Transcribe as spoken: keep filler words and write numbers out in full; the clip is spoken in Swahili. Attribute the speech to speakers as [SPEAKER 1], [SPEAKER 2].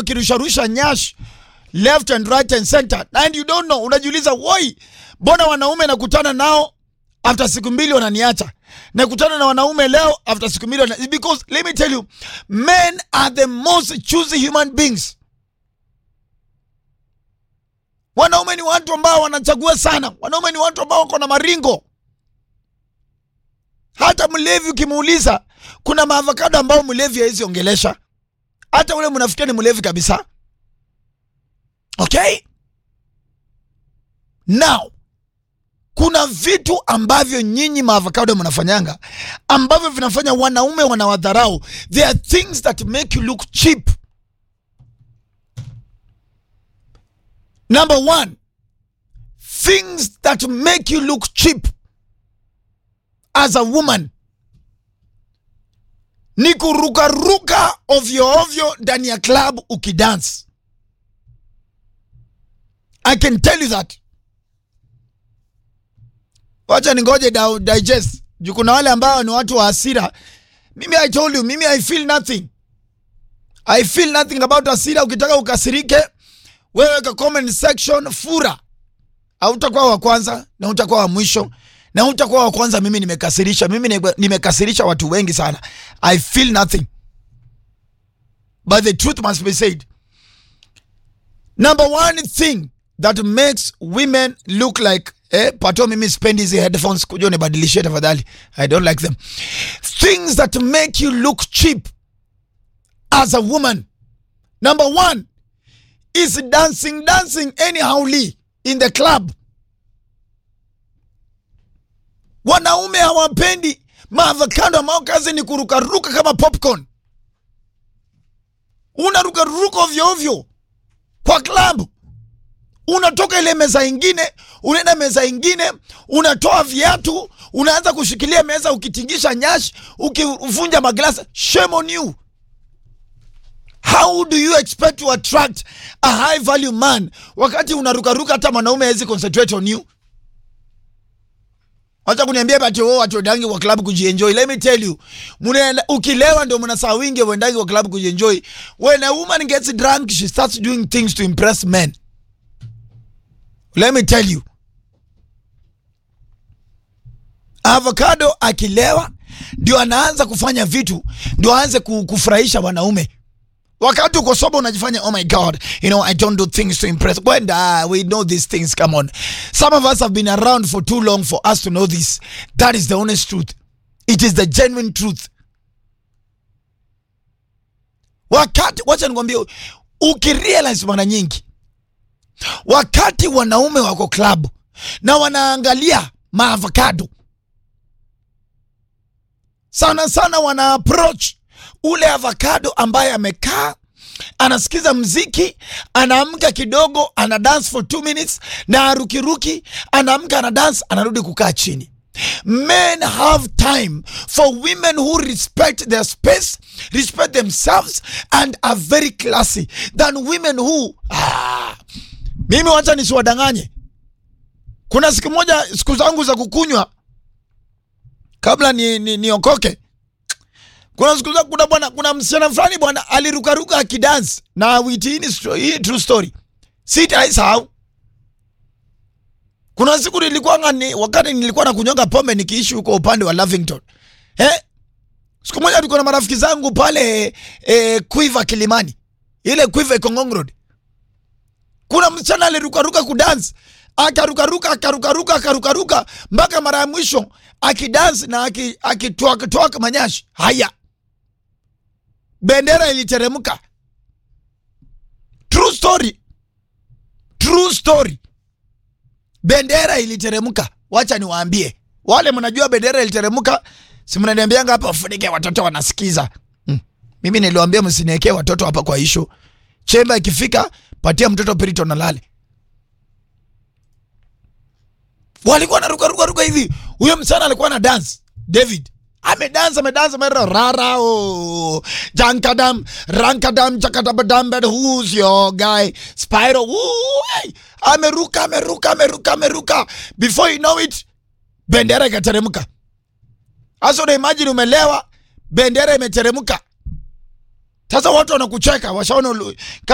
[SPEAKER 1] wakirusharusha nyash left and right and center, and you don't know. Unajiuliza, why mbona wanaume nakutana nao after siku mbili wananiacha, nakutana na wanaume leo after siku mbili wana... Because let me tell you, men are the most choosy human beings. Wanaume ni watu ambao wanachagua sana. Wanaume ni watu ambao wako na maringo. Hata mlevi ukimuuliza, kuna maavocado ambao mlevi hawezi ongelesha. Hata ule mnafikia ni mlevi kabisa. Okay? Now, kuna vitu ambavyo nyinyi maavocado mnafanyanga ambavyo vinafanya wanaume wanawadharau. There are things that make you look cheap. Number one, things that make you look cheap as a woman ni kuruka ruka ovyo ovyo ndani ya club ukidance. I can tell you that. Wacha ningoje digest. Juu kuna wale ambao ni watu wa hasira. Mimi I told you, mimi I feel nothing. I feel nothing about hasira. Ukitaka ukasirike, wewe ka comment section fura. Hautakuwa wa kwanza na utakuwa wa mwisho. Na utakuwa wa kwanza mimi nimekasirisha. Mimi nimekasirisha watu wengi sana. I feel nothing. But the truth must be said. Number one thing that makes women look like eh, pato mimi spend hizi headphones kujo nibadilishe tafadhali. I don't like them. Things that make you look cheap as a woman. Number one is dancing, dancing anyhowly in the club. Wanaume hawapendi maavocado ambao kazi ni kuruka ruka kama popcorn. Unaruka ruka ovyo ovyo kwa club. Unatoka ile meza ingine, unaenda meza ingine, unatoa viatu, unaanza kushikilia meza ukitingisha nyash, ukivunja maglasi. Shame on you. How do you expect to attract a high value man wakati unaruka ruka hata mwanaume hawezi concentrate on you? Wacha kuniambia bati wao watu wendangi wa club kujienjoy. Let me tell you, muna ukilewa ndio mnasahau wingi wendangi wa club kujienjoy. When a woman gets drunk, she starts doing things to impress men. Let me tell you. Avocado akilewa ndio anaanza kufanya vitu, ndio aanze kufurahisha wanaume. Wakati uko soba unajifanya, oh my God, you know, I don't do things to impress. When uh, we know these things, come on. Some of us have been around for too long for us to know this. That is the honest truth. It is the genuine truth. Wakati, wacha nikwambie, ukirealize mara nyingi, wakati wanaume wako club na wanaangalia maavocado, sana sana wana approach ule avocado ambaye amekaa, anasikiza mziki, anaamka kidogo, ana dance for two minutes, na arukiruki, anaamka ana dance, anarudi kukaa chini. Men have time for women who respect their space, respect themselves, and are very classy than women who ah, mimi wacha nisiwadanganye. Kuna siku moja, siku zangu za kukunywa kabla ni, ni, niokoke, kuna siku zangu, kuna bwana, kuna msichana fulani bwana aliruka ruka akidance na witi. Hii true story, sitaisahau. Kuna siku nilikuwa ngani, wakati nilikuwa nakunyonga pombe nikiishi huko upande wa Lavington. Eh? Siku moja tulikuwa na marafiki zangu pale eh, Quiver Kilimani. Ile Quiver Kongong Road. Kuna msichana aliruka ruka kudance. Akaruka ruka, akaruka ruka, akaruka ruka mpaka mara ya mwisho akidance na akitoa toa manyashi. Haya. Bendera iliteremka. True story. True story. Bendera iliteremka. Wacha niwaambie. Wale mnajua bendera iliteremka, si mnaniambianga hapa ufunike watoto wanasikiza. Hmm. Mimi niliwaambia msiniwekee watoto hapa kwa issue. Chemba ikifika, patia mtoto pirito na lale. Walikuwa na ruka ruka ruka hivi. Huyo msana alikuwa na dance. David ame dance ame dance ame rara o jankadam rankadam chakatabadam, but who's your guy? Spyro. Woo, hey. Ameruka ameruka ameruka ameruka. Before you know it, bendera ikateremka. Aso na imagine umelewa, bendera imeteremka. Sasa watu wanakucheka, washaona